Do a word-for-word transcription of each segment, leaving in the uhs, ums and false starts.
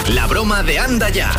La broma de Anda Ya.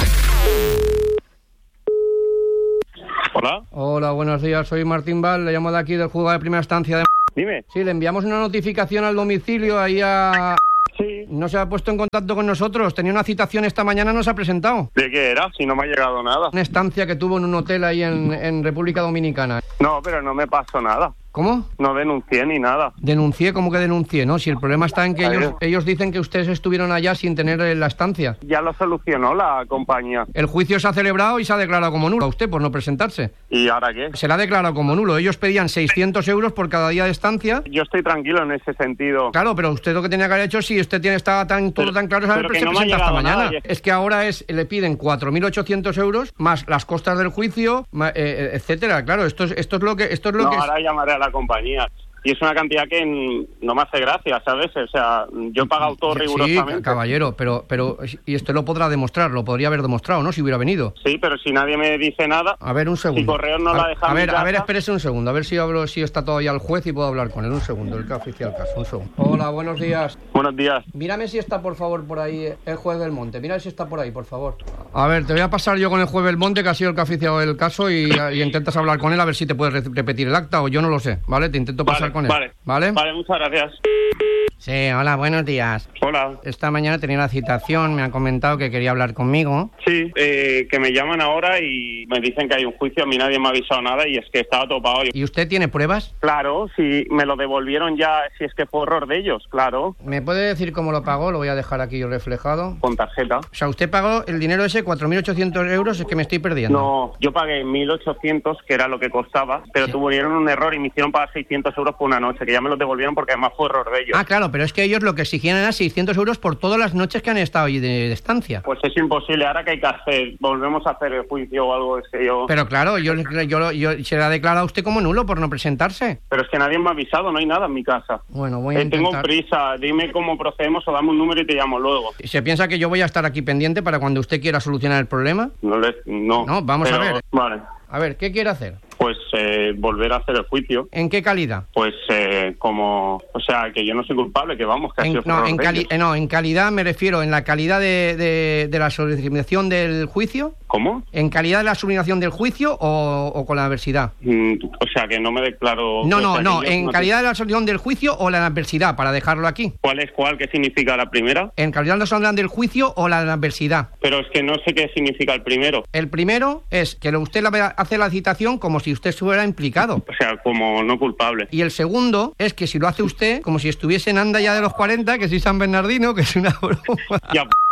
Hola. Hola, buenos días. Soy Martín Val, le llamo de aquí del juzgado de primera instancia de... Dime. Sí, le enviamos una notificación al domicilio ahí a... Sí. No se ha puesto en contacto con nosotros. Tenía una citación esta mañana, no se ha presentado. ¿De qué era? Si no me ha llegado nada. Una estancia que tuvo en un hotel ahí en, en República Dominicana. No, pero no me pasó nada. ¿Cómo? No denuncié ni nada. Denuncié, ¿cómo que denuncié? No, si el problema está en que ellos, ellos dicen que ustedes estuvieron allá sin tener la estancia. Ya lo solucionó la compañía. El juicio se ha celebrado y se ha declarado como nulo a usted por no presentarse. ¿Y ahora qué? Se le ha declarado como nulo. Ellos pedían seiscientos euros por cada día de estancia. Yo estoy tranquilo en ese sentido. Claro, pero usted lo que tenía que haber hecho, si usted tiene estaba tan todo pero, tan claro, es haber pero que se no me ha presenta hasta llegado mañana. nada. Es que ahora es le piden cuatro mil ochocientos euros más las costas del juicio, ma- eh, etcétera. Claro, esto es esto es lo que esto es lo No, que es... ahora llamaré a la compañía. Y es una cantidad que mm, no me hace gracia, ¿sabes? O sea, yo he pagado todo rigurosamente. Sí, caballero, pero pero y usted lo podrá demostrar, lo podría haber demostrado, ¿no? Si hubiera venido. Sí, pero si nadie me dice nada... A ver, un segundo. Si Correos no a, la deja A ver, en mi a ver, casa. espérese un segundo, a ver si hablo, si está todavía el juez y puedo hablar con él. Un segundo, el que oficia el caso, un segundo. Hola, buenos días. Buenos días. Mírame si está, por favor, por ahí el juez Belmonte. Mira si está por ahí, por favor. A ver, te voy a pasar yo con el juez Belmonte, que ha sido el que ha oficiado el caso, y, y intentas hablar con él a ver si te puedes re- repetir el acta, o yo no lo sé, ¿vale? Te intento pasar Vale, con él. vale. ¿Vale? Vale, muchas gracias. Sí, hola, buenos días. Hola. Esta mañana tenía una citación, me han comentado que quería hablar conmigo. Sí, eh, que me llaman ahora y me dicen que hay un juicio, a mí nadie me ha avisado nada y es que estaba topado. ¿Y usted tiene pruebas? Claro, si me lo devolvieron ya, si es que fue error de ellos, claro, ¿Me puede decir cómo lo pagó? Lo voy a dejar aquí reflejado. con tarjeta. O sea, usted pagó el dinero ese, cuatro mil ochocientos euros, es que me estoy perdiendo. No, yo pagué mil ochocientos, que era lo que costaba, pero Sí. tuvieron un error y me hicieron pagar seiscientos euros por una noche, que ya me lo devolvieron porque además fue error de ellos. Ah, claro, pero es que ellos lo que exigían era seiscientos euros por todas las noches que han estado allí de, de estancia. Pues es imposible, ahora que hay que hacer, volvemos a hacer el juicio o algo, es que yo... Pero claro, yo, yo, yo se le ha declarado a usted como nulo por no presentarse. Pero es que nadie me ha avisado, no hay nada en mi casa. Bueno, voy a Eh, tengo intentar... prisa, dime cómo procedemos o dame un número y te llamo luego. ¿Se piensa que yo voy a estar aquí pendiente para cuando usted quiera solucionar el problema? No, les, no. No, vamos a Pero, ver. Vale, A ver, ¿qué quiere hacer? pues eh, volver a hacer el juicio. ¿En qué calidad? Pues eh, como, o sea, que yo no soy culpable, que vamos, que ha En, sido no, error en de cali- ellos. eh, no, en calidad me refiero, en la calidad de, de, de la solicitación del juicio, ¿Cómo? ¿en calidad de la solicitación del juicio o, o con la adversidad? Mm, o sea, que no me declaro... No, o no, sea, no, que yo en te- calidad de la solución del juicio o la adversidad, para dejarlo aquí. ¿Cuál es cuál? ¿Qué significa la primera? En calidad de la solución del juicio o la adversidad. Pero es que no sé qué significa el primero. El primero es que lo- usted la- hace la citación como si usted estuviera implicado. O sea, como no culpable. Y el segundo es que si lo hace usted como si estuviese en Anda Ya de los cuarenta, que soy San Bernardino, que es una broma. Ya, p***.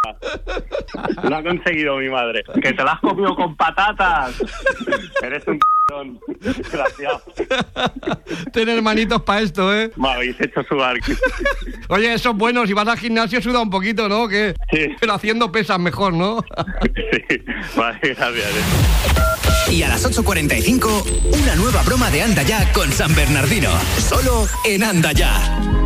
Lo ha conseguido mi madre. Que te la has comido con patatas. Eres un p***. Gracias. Ten hermanitos para esto, ¿eh? Me habéis hecho sudar. Oye, eso es bueno, si vas al gimnasio suda un poquito, ¿no? Que, Sí. Pero haciendo pesas mejor, ¿no? Sí, vale, gracias. Y a las ocho cuarenta y cinco, una nueva broma de Anda Ya con San Bernardino. Solo en Anda Ya.